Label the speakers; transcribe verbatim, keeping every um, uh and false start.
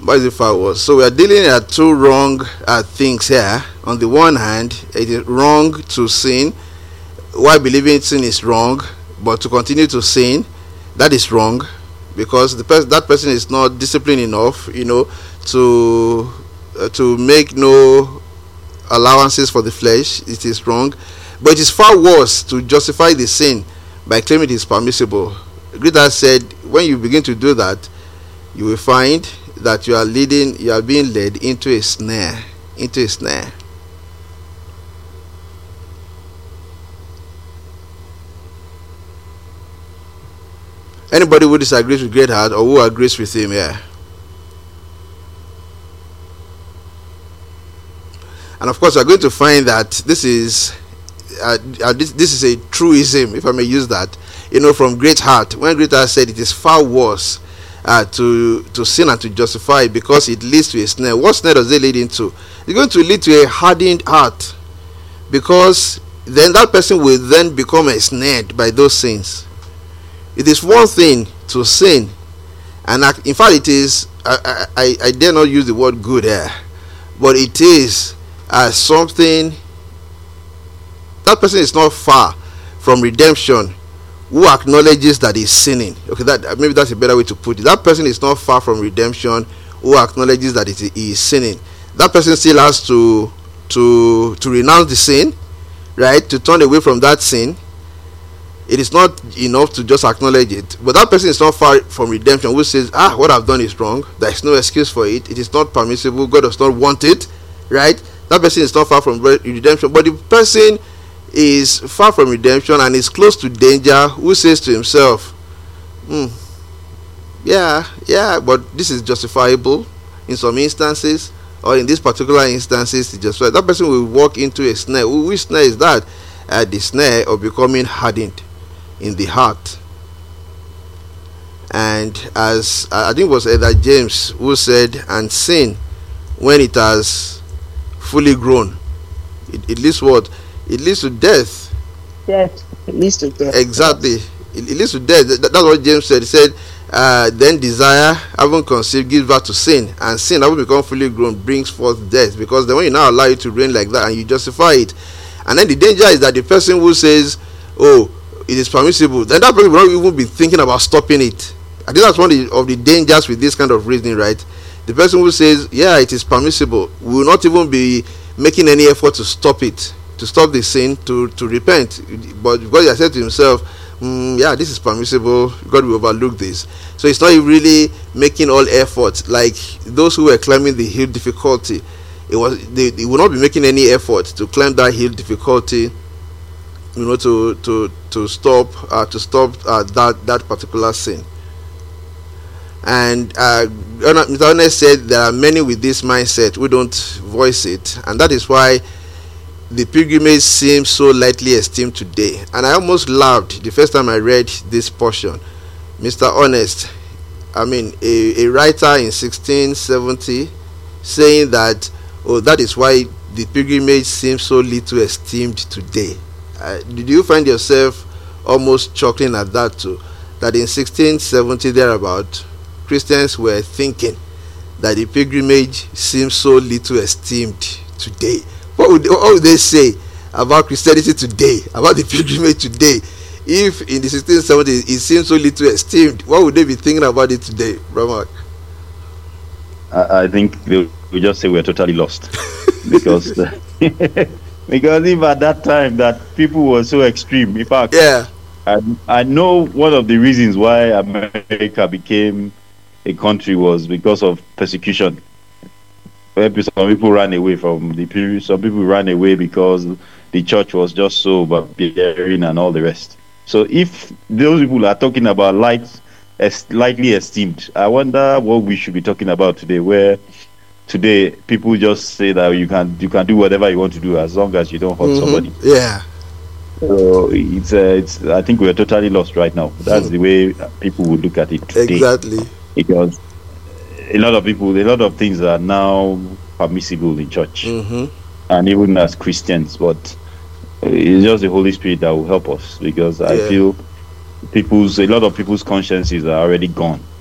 Speaker 1: Why is it far worse? So we are dealing at two wrong uh, things here. On the one hand, it is wrong to sin. Why believing sin is wrong, but to continue to sin, that is wrong, because the pers- that person is not disciplined enough, you know, to uh, to make no allowances for the flesh. It is wrong, but it is far worse to justify the sin by claiming it is permissible. Greta said, when you begin to do that, you will find that you are leading, you are being led into a snare, into a snare. Anybody who disagrees with Greatheart or who agrees with him, yeah. And of course, we are going to find that this is uh, uh, this, this is a truism, if I may use that, you know, from Greatheart. When Greatheart said it is far worse uh, to to sin and to justify it because it leads to a snare. What snare does it lead into? It's going to lead to a hardened heart, because then that person will then become ensnared by those sins. It is one thing to sin, and in fact, it is. I, I, I dare not use the word good here, but it is uh, something. That person is not far from redemption, who acknowledges that he's sinning. Okay, that maybe that's a better way to put it. That person is not far from redemption, who acknowledges that he is sinning. That person still has to to to renounce the sin, right? To turn away from that sin. It is not enough to just acknowledge it, but that person is not far from redemption, who says, ah, what I've done is wrong, there is no excuse for it, it is not permissible, God does not want it, right? That person is not far from redemption. But the person is far from redemption and is close to danger, who says to himself, hmm, yeah yeah but this is justifiable in some instances, or in this particular instances it's justified. That person will walk into a snare. Which snare is that? Uh, the snare of becoming hardened in the heart. And as uh, I think it was Elder James who said, and sin, when it has fully grown, it, it leads what? It leads to death.
Speaker 2: Death. It leads to death.
Speaker 1: Exactly. It, it leads to death. That, that's what James said. He said, uh, then desire, having conceived, gives birth to sin, and sin, having become fully grown, brings forth death. Because then when you now allow it to reign like that and you justify it, and then the danger is that the person who says, oh, it is permissible, then that person will not even be thinking about stopping it. I think that's one of the, of the dangers with this kind of reasoning, right? The person who says, yeah, it is permissible, will not even be making any effort to stop it, to stop the sin, to, to repent. But because he has said to himself, mm, yeah, this is permissible, God will overlook this. So it's not really making all efforts, like those who were climbing the hill difficulty. It was they, they will not be making any effort to climb that hill difficulty, you know, to to to stop uh, to stop uh, that that particular sin. And uh, Mister Honest said there are many with this mindset who don't voice it, and that is why the pilgrimage seems so lightly esteemed today. And I almost laughed the first time I read this portion. Mister Honest, I mean, a, a writer in sixteen seventy, saying that, oh, that is why the pilgrimage seems so little esteemed today. Uh, did you find yourself almost chuckling at that too? That in sixteen seventy thereabout, Christians were thinking that the pilgrimage seems so little esteemed today. What would, what would they say about Christianity today, about the pilgrimage today? If in the sixteen seventies it seems so little esteemed, what would they be thinking about it today, Brahma?
Speaker 3: I, I think they we just say we're totally lost because the, because if at that time that people were so extreme, in fact,
Speaker 1: yeah,
Speaker 3: I, I know one of the reasons why America became a country was because of persecution. Some people ran away from the period. Some people ran away because the church was just so barbarian and all the rest. So if those people are talking about light, as lightly esteemed, I wonder what we should be talking about today, where today people just say that you can you can do whatever you want to do as long as you don't hurt mm-hmm. somebody.
Speaker 1: Yeah.
Speaker 3: So it's uh, it's I think we're totally lost right now. That's hmm. the way people would look at it today.
Speaker 1: Exactly.
Speaker 3: Because a lot of people, a lot of things are now permissible in church,
Speaker 1: mm-hmm.
Speaker 3: and even as Christians. But it's just the Holy Spirit that will help us, because I
Speaker 1: yeah.
Speaker 3: feel people's a lot of people's consciences are already gone.